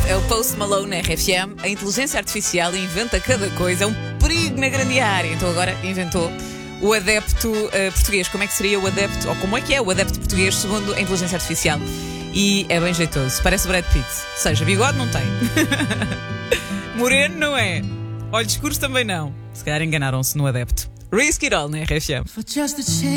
É o Post Malone na RFM. A inteligência artificial inventa cada coisa. É um perigo na grande área. Então agora inventou o adepto português. Como é que seria o adepto, ou como é que é o adepto português segundo a inteligência artificial? E é bem jeitoso. Parece Brad Pitt. Ou seja, bigode não tem. Moreno não é. Olhos escuros também não. Se calhar enganaram-se no adepto. Risk It All na RFM.